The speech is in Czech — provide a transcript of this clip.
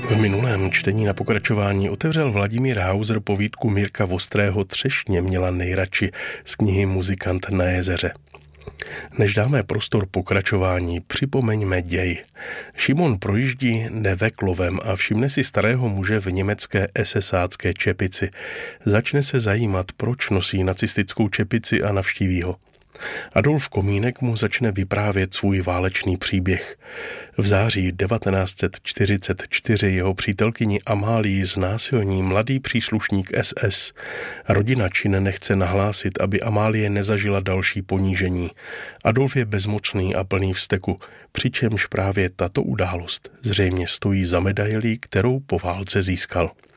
V minulém čtení na pokračování otevřel Vladimír Hauser povídku Mirka Vostrého Třešně měla nejradši z knihy Muzikant na jezeře. Než dáme prostor pokračování, připomeňme děj. Šimon projíždí Neveklovem a všimne si starého muže v německé esesácké čepici. Začne se zajímat, proč nosí nacistickou čepici a navštíví ho. Adolf Komínek mu začne vyprávět svůj válečný příběh. V září 1944 jeho přítelkyni Amálii znásilní mladý příslušník SS. Rodina čin nechce nahlásit, aby Amálie nezažila další ponížení. Adolf je bezmocný a plný vzteku, přičemž právě tato událost zřejmě stojí za medailí, kterou po válce získal.